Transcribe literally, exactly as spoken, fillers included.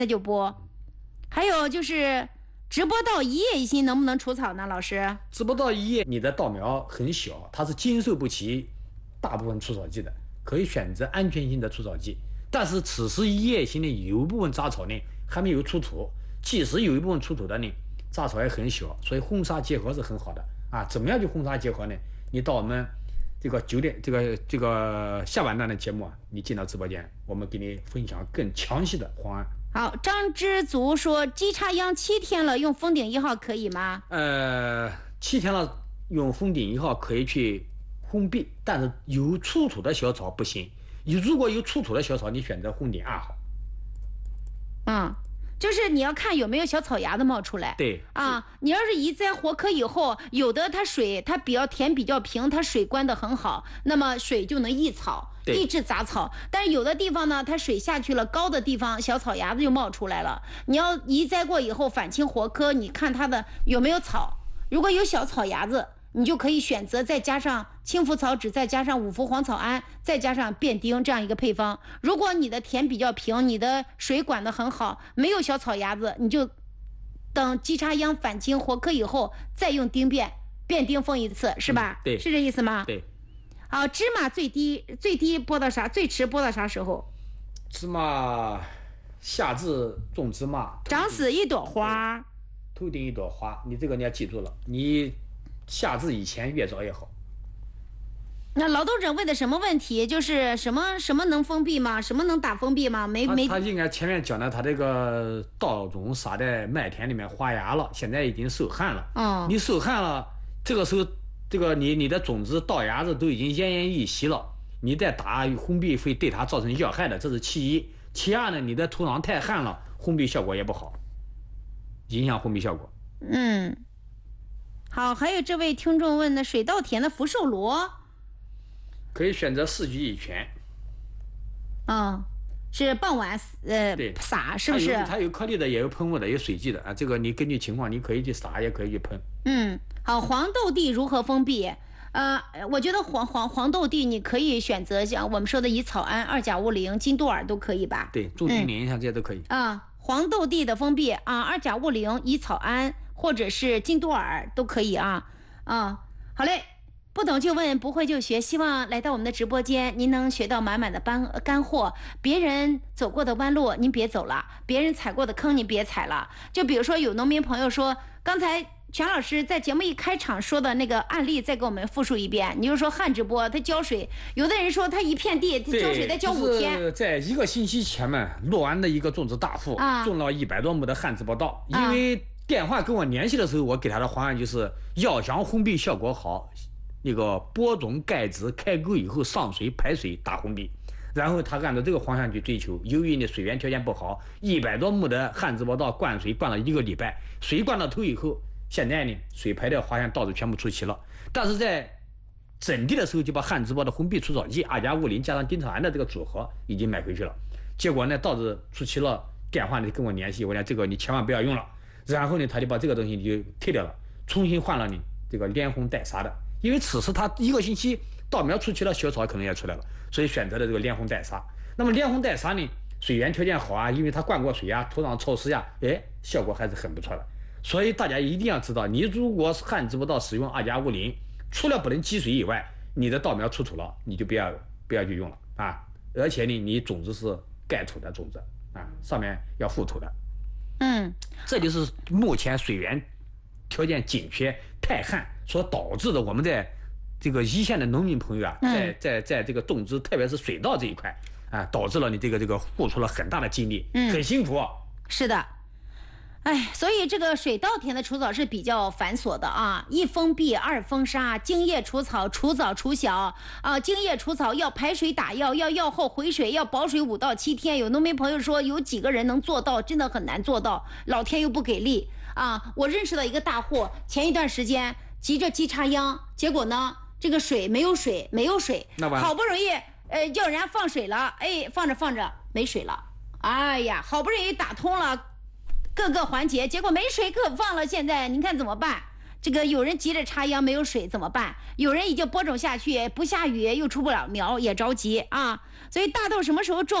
它就播。还有就是直播到一叶一心能不能除草呢？老师， 直播到一叶，你的稻苗很小，它是经受不起大部分除草剂的，可以选择安全性的除草剂。但是此时一叶心里有一部分杂草呢还没有出土，即使有一部分出土的呢，杂草也很小，所以红沙结合是很好的啊。怎么样去红沙结合呢？你到我们这个九点这个这个下半段的节目啊，你进到直播间，我们给你分享更详细的方案。 好，张知足说鸡插秧七天了，用封顶一号可以吗？ 呃，七天了，用封顶一号可以去封闭，但是有出土的小草不行。你如果有出土的小草，你选择封顶二号。 嗯，就是你要看有没有小草芽子冒出来。 对啊，你要是移栽活科以后，有的它水它比较田比较平，它水灌得很好，那么水就能抑草，抑制杂草。但是有的地方呢，它水下去了，高的地方小草芽子就冒出来了。你要移栽过以后反清活科，你看它的有没有草，如果有小草芽子，你就可以选择再加上青浮草酯，再加上五氟磺草胺，再加上变丁这样一个配方。如果你的田比较平，你的水管得很好，没有小草芽子，你就等鸡插秧反清活科以后再用丁变变丁封一次，是吧？ 嗯、对， 是这意思吗？ 对。 好，芝麻最低最低播到啥？最迟播到啥时候？ 芝麻夏至种芝麻， 长死一朵花， 头顶一朵花，你这个你要记住了，你夏至以前越早越好。 那劳动者问的什么问题？就是什么什么能封闭吗？什么能打封闭吗？没没。 他应该前面讲的，他这个稻种撒在麦田里面发芽了，现在已经受旱了。 哦。 你受旱了，这个时候，这个你你的种子稻芽子都已经奄奄一息了，你再打封闭会对它造成要害的，这是其一。其二呢，你的土壤太旱了，封闭效果也不好，影响封闭效果。 嗯。好，还有这位听众问的水稻田的福寿螺， 可以选择四菊乙醛。 嗯，是傍晚呃撒，是不是？ 它有颗粒的，也有喷雾的，也有水剂的啊。这个你根据情况，你可以去撒，也可以去喷。 嗯，好，黄豆地如何封闭？呃，我觉得黄黄黄豆地你可以选择像我们说的乙草胺、二甲戊啉、金多尔都可以吧？ 对，重金连像这些都可以。 啊、嗯，黄豆地的封闭啊，二甲戊啉、乙草胺或者是金多尔都可以啊。啊，好嘞。不懂就问，不会就学，希望来到我们的直播间，您能学到满满的干干货。别人走过的弯路您别走了，别人踩过的坑您别踩了。就比如说有农民朋友说，刚才全老师在节目一开场说的那个案例，再给我们复述一遍。你就说旱直播他浇水，有的人说他一片地浇水得浇五天。 就是在一个星期前嘛，洛安的一个种植大户、啊、种了一百多亩的旱直播稻，因为电话跟我联系的时候，我给他的方案就是要想封闭效果好。那个播种盖植开沟以后上水排水打封闭，然后他按照这个方向去追求。由于你水源条件不好，一百多亩的旱直播稻灌水灌了一个礼拜，水灌到头以后，现在呢水排的花园稻子全部出齐了。但是在整地的时候就把旱直播的封闭除草剂二甲戊啉加上丁草胺的这个组合已经买回去了。结果呢稻子出齐了，电话呢跟我联系，我讲这个你千万不要用了。然后呢他就把这个东西就退掉了，重新换了你这个连红带沙的。因为此时他一个星期稻苗出齐了，小草可能也出来了，所以选择了这个连红带沙。那么连红带沙呢，水源条件好啊，因为它灌过水啊，土壤潮湿呀，哎，效果还是很不错的。所以大家一定要知道，你如果旱直播稻使用二甲戊啉，除了不能积水以外，你的稻苗出土了，你就不要不要去用了啊！而且呢，你种子是盖土的种子啊，上面要覆土的。 嗯， 这就是目前水源条件紧缺、太旱所导致的，我们在这个一线的农民朋友啊，在在在这个种植，特别是水稻这一块啊，导致了你这个这个付出了很大的精力，嗯，很辛苦。 是的，哎，所以这个水稻田的除草是比较繁琐的啊，一封闭，二封沙，茎叶除草，除早除小啊，茎叶除草要排水打药，要药后回水，要保水五到七天。有农民朋友说，有几个人能做到？真的很难做到，老天又不给力啊！我认识到一个大户，前一段时间急着鸡插秧，结果呢，这个水没有水，没有水，好不容易呃叫人家放水了，哎，放着放着没水了，哎呀，好不容易打通了各个环节，结果没水可放了，现在您看怎么办？这个有人急着插秧没有水怎么办？有人已经播种下去，不下雨又出不了苗，也着急啊！所以大豆什么时候种？